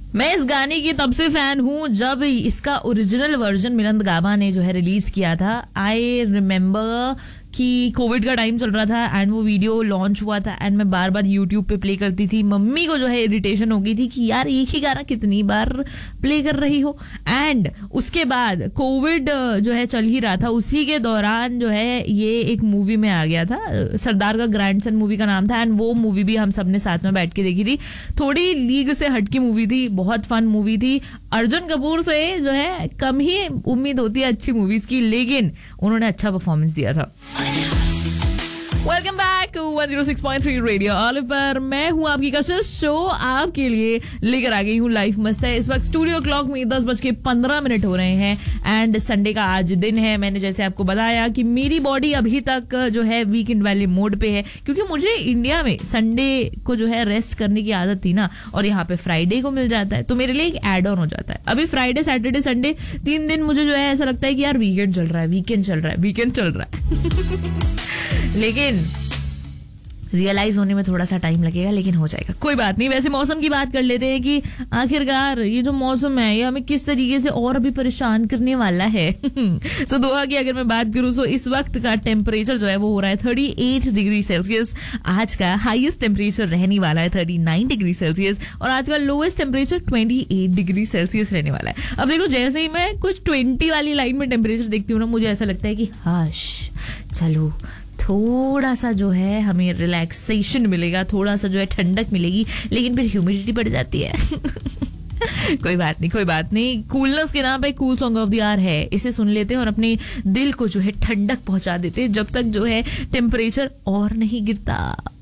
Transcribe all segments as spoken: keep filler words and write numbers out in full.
मैं इस गाने की तब से फैन हूँ जब इसका ओरिजिनल वर्जन मिलंद गाबा ने जो है रिलीज किया था. आई रिमेम्बर कि कोविड का टाइम चल रहा था एंड वो वीडियो लॉन्च हुआ था एंड मैं बार बार यूट्यूब पे प्ले करती थी. मम्मी को जो है इरिटेशन हो गई थी कि यार एक ही गाना कितनी बार प्ले कर रही हो. एंड उसके बाद कोविड जो है चल ही रहा था, उसी के दौरान जो है ये एक मूवी में आ गया था. सरदार का ग्रैंडसन मूवी का नाम था एंड वो मूवी भी हम सबने साथ में बैठ के देखी थी. थोड़ी लीग से हटकी मूवी थी, बहुत फन मूवी थी. अर्जुन कपूर से जो है कम ही उम्मीद होती है अच्छी मूवीज की, लेकिन उन्होंने अच्छा परफॉर्मेंस दिया था. Welcome back one zero six point three radio olive पर. मैं हूं आपकी कशिश. शो आपके लिए लेकर आ गई हूं लाइफ मस्त है. इस वक्त स्टूडियो क्लॉक में दस बज के पंद्रह मिनट हो रहे हैं एंड संडे का आज दिन है. मैंने जैसे आपको बताया कि मेरी बॉडी अभी तक जो है वीकेंड वाले मोड पे है, क्योंकि मुझे इंडिया में संडे को जो है रेस्ट करने की आदत थी ना, और यहाँ पे फ्राइडे को मिल जाता है तो मेरे लिए एक एड ऑन हो जाता है. अभी फ्राइडे सैटरडे संडे तीन दिन मुझे जो है ऐसा लगता है कि यार वीकेंड चल रहा है वीकेंड चल रहा है वीकेंड चल रहा है लेकिन रियलाइज होने में थोड़ा सा टाइम लगेगा, लेकिन हो जाएगा. कोई बात नहीं. वैसे मौसम की बात कर लेते हैं कि आखिरकार ये जो मौसम है ये हमें किस तरीके से और अभी परेशान करने वाला है. सो so, दोहा की अगर मैं बात करूं तो इस वक्त का टेम्परेचर जो है वो हो रहा है अड़तीस डिग्री सेल्सियस. आज का हाईएस्ट टेम्परेचर रहने वाला है उनतालीस डिग्री सेल्सियस और आज का लोएस्ट टेम्परेचर अट्ठाईस डिग्री सेल्सियस रहने वाला है. अब देखो, जैसे ही मैं कुछ बीस वाली लाइन में टेम्परेचर देखती हूँ ना, मुझे ऐसा लगता है कि हाश चलो थोड़ा सा जो है हमें रिलैक्सेशन मिलेगा, थोड़ा सा जो है ठंडक मिलेगी, लेकिन फिर ह्यूमिडिटी बढ़ जाती है. कोई बात नहीं कोई बात नहीं. कूलनेस के नाम पे cool song of the our है, इसे सुन लेते हैं और अपने दिल को जो है ठंडक पहुंचा देते हैं जब तक जो है टेम्परेचर और नहीं गिरता.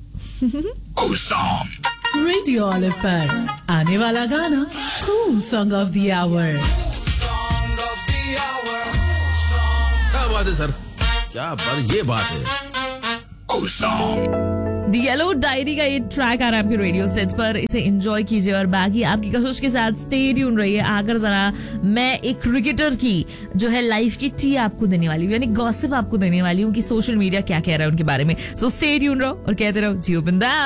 रेडियो ऑलिव पर आने वाला गाना cool song of the our. क्या बात है सर, क्या बात, ये बात है. द येलो डायरी का ये ट्रैक आ रहा है आपके रेडियो सेट्स पर, इसे एंजॉय कीजिए और बाकी आपकी कशिश के साथ स्टे ट्यून रहिए. आकर जरा मैं एक क्रिकेटर की जो है लाइफ की टी आपको देने वाली हूँ, यानी गॉसिप आपको देने वाली हूँ कि सोशल मीडिया क्या कह रहा है उनके बारे में. सो स्टे ट्यून रहो और कहते रहो जियो बिंदास.